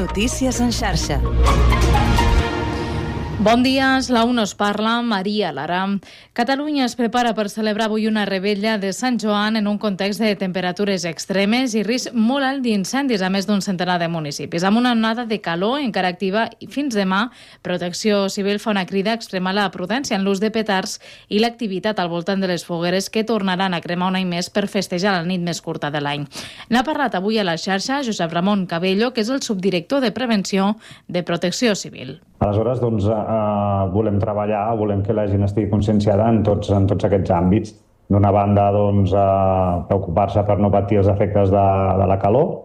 Notícies en xarxa. Bon dia, és la 1 us parla, Maria Lara. Catalunya es prepara per celebrar avui una revetlla de Sant Joan en un context de temperatures extremes i risc molt alt d'incendis a més d'un centenar de municipis. Amb una onada de calor encara activa fins demà, Protecció Civil fa una crida a extremar la prudència en l'ús de petards i l'activitat al voltant de les fogueres que tornaran a cremar un any més per festejar la nit més curta de l'any. N'ha parlat avui a la xarxa Josep Ramon Cabello, que és el subdirector de Prevenció de Protecció Civil. Aleshores, volem treballar, volem que la gent estigui conscienciada en tots aquests àmbits. D'una banda, preocupar-se per no patir els efectes de la calor,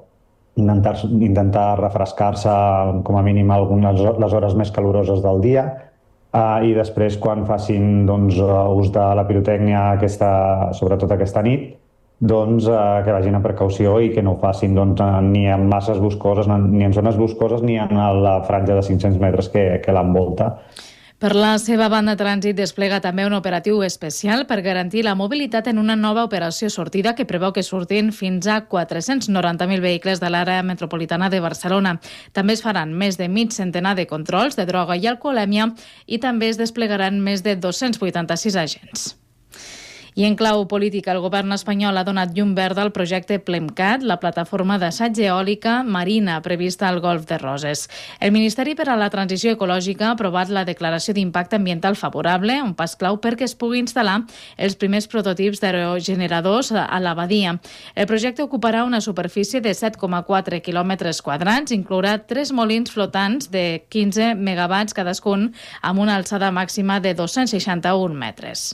intentar refrescar-se com a mínim les hores més caloroses del dia, i després, quan facin ús de la pirotècnia, sobretot aquesta nit, que vagin amb precaució i que no ho facin ni en masses boscoses, ni en zones boscoses, ni en la franja de 500 metres que l'envolta. Per la seva banda, Trànsit desplega també un operatiu especial per garantir la mobilitat en una nova operació sortida que preveu que surtin fins a 490.000 vehicles de l'àrea metropolitana de Barcelona. També es faran més de mig centenar de controls de droga i alcoholèmia i també es desplegaran més de 286 agents. I en clau política, el govern espanyol ha donat llum verda al projecte Plemcat, la plataforma d'assaig eòlica marina prevista al Golf de Roses. El Ministeri per a la Transició Ecològica ha aprovat la declaració d'impacte ambiental favorable, un pas clau perquè es pugui instal·lar els primers prototips d'aerogeneradors a la badia. El projecte ocuparà una superfície de 7,4 quilòmetres quadrats, inclourà 3 molins flotants de 15 megawatts cadascun amb una alçada màxima de 261 metres.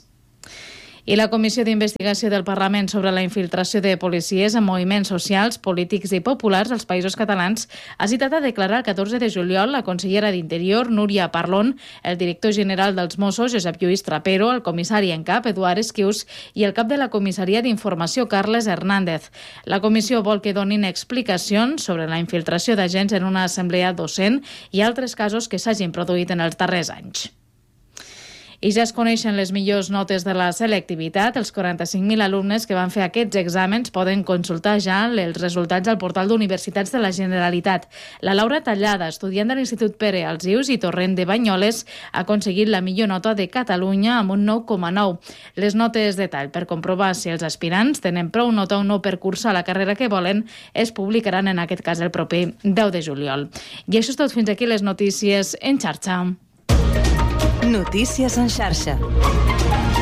I la Comissió d'Investigació del Parlament sobre la infiltració de policies en moviments socials, polítics i populars als Països Catalans ha citat a declarar el 14 de juliol la consellera d'Interior, Núria Parlon, el director general dels Mossos, Josep Lluís Trapero, el comissari en cap, Eduard Esquius, i el cap de la Comissaria d'Informació, Carles Hernández. La comissió vol que donin explicacions sobre la infiltració d'agents en una assemblea docent i altres casos que s'hagin produït en els darrers anys. I ja es coneixen les millors notes de la selectivitat. Els 45.000 alumnes que van fer aquests exàmens poden consultar ja els resultats al portal d'Universitats de la Generalitat. La Laura Tallada, estudiant de l'Institut Pere Alsius i Torrent de Banyoles, ha aconseguit la millor nota de Catalunya amb un 9,9. Les notes de tall per comprovar si els aspirants tenen prou nota o no per cursar la carrera que volen es publicaran en aquest cas el proper 10 de juliol. I això és tot, fins aquí les notícies en xarxa. Notícies en xarxa.